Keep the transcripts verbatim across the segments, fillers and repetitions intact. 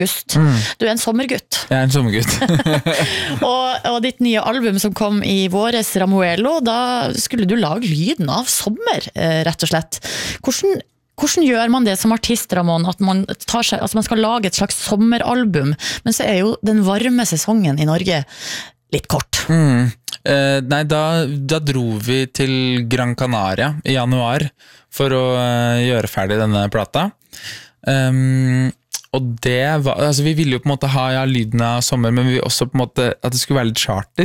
august. Mm. Du er en sommergutt. Jeg er en sommergutt. og, og ditt nye album som kom i våres, Ramuelo, da skulle du lage lyden av sommer, rett og slett. Hvordan, hvordan gjør man det som artist, Ramón, at man, tar seg, altså man skal lage et slags sommeralbum, men så er jo den varme sesongen i Norge litt kort. Mm. Uh, nei, da, da dro vi til Gran Canaria i januar for å uh, gjøre ferdig denne plata. Um, og det var, altså vi ville jo på en måte ha ja, lyden av sommer, men vi ville også på en måte at det skulle være litt charter.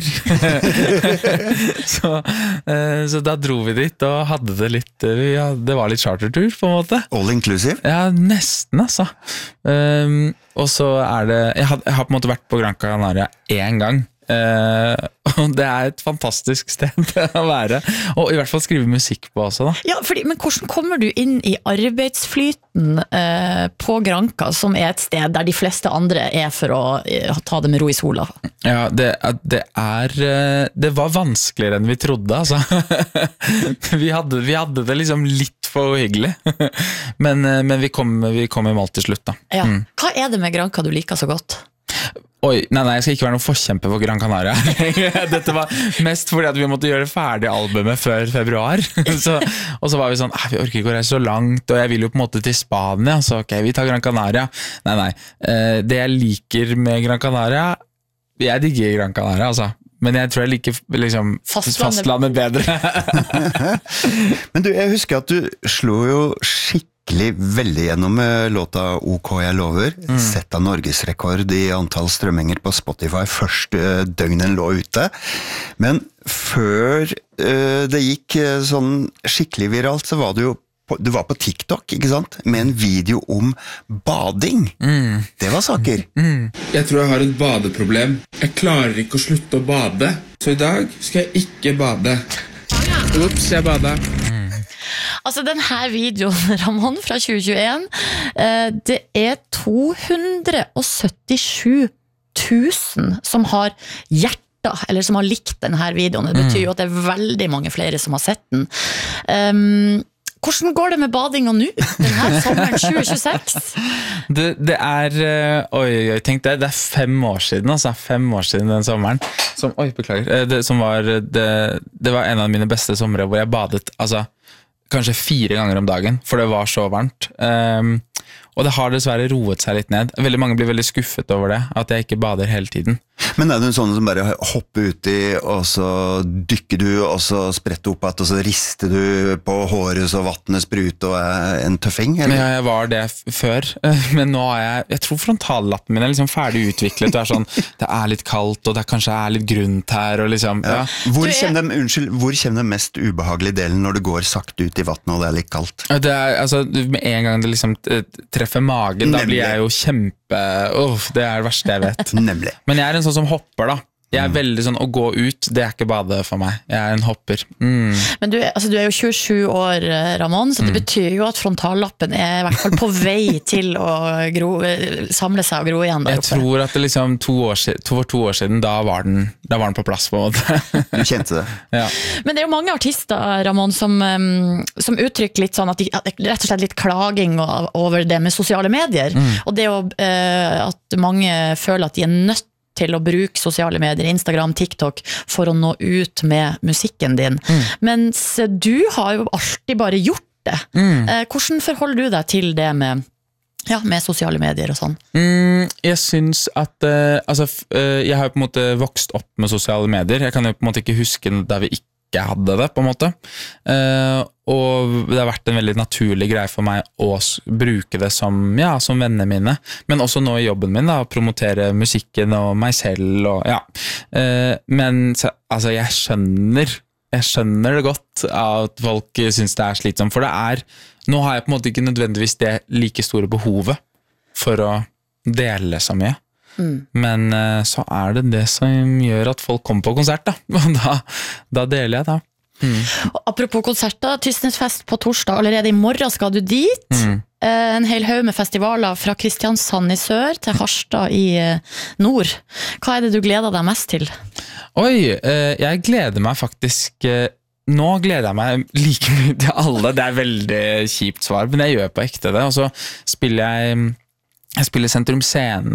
så, uh, så da dro vi dit og hadde det litt, uh, ja, det var litt chartertur på en måte. All inclusive? Ja, nesten altså. Um, og så er det, jeg har, jeg har på en måte vært på Gran Canaria en gang. Uh, og det er et fantastisk sted å være og i hvert fall skrive musikk på også da. Ja, fordi, men hvordan kommer du inn i arbeidsflyten uh, på Granca, som er et sted der de fleste andre er for å uh, ta det med ro i sola? Ja, det, det er uh, det var vanskeligere enn vi trodde altså. vi, hadde, vi hadde det liksom litt for hyggelig men, uh, men vi, kom, vi kom i mål til slutt da. Ja. Mm. Hva er det med Granca du liker så godt? Oi, nei, nei, jeg skal ikke være noen forkjempe på Gran Canaria. Dette var mest fordi at vi måtte gjøre ferdig albumet før februar. så, og så var vi sånn, vi orker ikke å reise så langt, og jeg vil jo på en måte til Spania, så ok, vi tar Gran Canaria. Nei, nei, det jeg liker med Gran Canaria, jeg digger Gran Canaria, altså. Men jeg tror jeg liker liksom, fastlandet. fastlandet bedre. Men du, jeg husker at du slo jo skikkelig veldig gjennom låta OK jeg lover, mm. sett av Norgesrekord i antall strømminger på Spotify først døgnen lå ute, men før uh, det gikk sånn skikkelig viralt, så var du jo på, du var på TikTok, ikke sant? Med en video om bading. Mm. Det var saker. Mm. Jeg tror jeg har et badeproblem. Jeg klarer ikke å slutte å bade, så i dag skal jeg ikke bade. Ups, jeg bada. Altså denne videoen, Ramón, fra tjue tjueen, det er to hundre syttisju tusen som har hjerter, eller som har likt denne videoen. Det betyr jo at det er veldig mange flere som har sett den. Um, hvordan går det med badinga nå, denne sommeren tjue tjueseks? Det, det er, oi, oi, tenk det, det er fem år siden, altså, fem år siden den sommeren, som, oi, beklager, det, som var, det, det var en av mine beste somre hvor jeg badet, altså, kanskje fire ganger om dagen, for det var så varmt. Um, og det har dessverre roet seg litt ned. Veldig mange blir veldig skuffet over det, at jeg ikke bader hele tiden. Men er du en sånn som bare hopper ut i, og så dykker du, og så spretter opp at, og så rister du på håret så vattnet sprut og er en tøffing? Eller? Ja, jeg var det før, men nå er jeg, jeg tror frontallappen min er liksom ferdig utviklet, det er sånn, det er litt kaldt, og det kanskje er litt grunt her, og liksom, ja. Ja. Hvor, kommer den, unnskyld, hvor kommer den mest ubehagelige delen når det går sakte ut i vattnet, og det er litt kaldt? Det er, altså, med en gang det liksom treffer magen, da blir jeg jo kjempe, oh, det er det verste jeg vet. Nemlig. Men jeg er en sånn som hopper da. Jeg er veldig sånn, å gå ut, det er ikke bade for meg. Jeg er en hopper. Mm. Men du, altså, du er jo tjuesju år, Ramón, så det mm. betyr jo at frontallappen er i hvert fall på vei til å gro, samle seg og gro igjen der oppe. Jeg tror at det liksom to år, to, for to år siden, da var den, da var den på plass på en måte. Du kjente det. Ja. Men det er jo mange artister, Ramón, som, som uttrykker litt sånn, at de, rett og slett litt klaging over det med sosiale medier. Mm. Og det jo, at mange føler at de er nødt til å bruke sosiale medier, Instagram, TikTok, for å nå ut med musikken din. Mm. Mens du har jo alltid bare gjort det. Mm. Hvordan forholder du deg til det med, ja, med sosiale medier og sånn? Mm, jeg synes at, uh, altså, uh, jeg har jo på en måte vokst opp med sosiale medier. Jeg kan jo på en måte ikke huske da vi ikke hadde det, på en måte. Uh, og det har vært en veldig naturlig greie for meg å bruke det som, ja, som vennene mine, men også nå i jobben min da, å promotere musikken og meg selv og ja, uh, men så, altså jeg skjønner jeg skjønner det godt at folk synes det er slitsomt, for det er, nå har jeg på en måte ikke nødvendigvis det like store behovet for å dele så mye. Mm. Men uh, så er det det som gjør at folk kommer på konsert da, og da, da deler jeg da. Mm. Apropos konserter, Tysnesfest på torsdag, allerede i morgen skal du dit. Mm. En hel haug med festivaler fra Kristiansand i sør til Harstad i nord. Hva er det du gleder deg mest til? Oi, jeg gleder meg faktisk, nå gleder jeg meg like mye til alle. Det er veldig kjipt svar, men jeg gjør på ekte det. Og så spiller jeg Jeg spiller Sentrum Scene